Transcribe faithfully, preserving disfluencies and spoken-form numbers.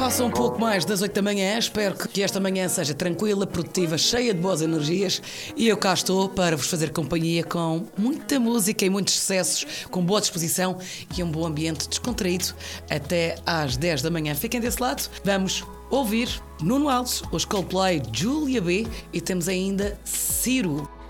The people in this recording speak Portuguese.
Passa um pouco mais das oito da manhã. Espero que esta manhã seja tranquila, produtiva, cheia de boas energias. E eu cá estou para vos fazer companhia com muita música e muitos sucessos, com boa disposição e um bom ambiente descontraído até às dez da manhã. Fiquem desse lado. Vamos ouvir Nuno Alves, os Coldplay, Júlia B e temos ainda Ciro.